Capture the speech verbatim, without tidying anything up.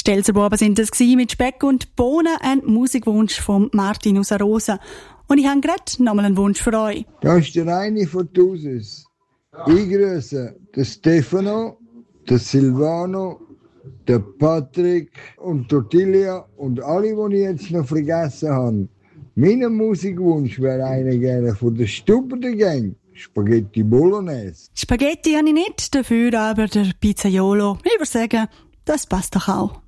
Stelzerbuben sind das mit Speck und Bohnen, ein Musikwunsch von Martin aus Arosa. Und ich habe gerade nochmal einen Wunsch für euch. Das ist der eine von Tusis. Ich grüße den Stefano, den Silvano, den Patrick und Tortilla und alle, die ich jetzt noch vergessen habe. Mein Musikwunsch wäre einer gerne von der Stube der Gang. Spaghetti Bolognese. Spaghetti habe ich nicht, dafür aber der Pizzaiolo. Ich würde sagen, das passt doch auch.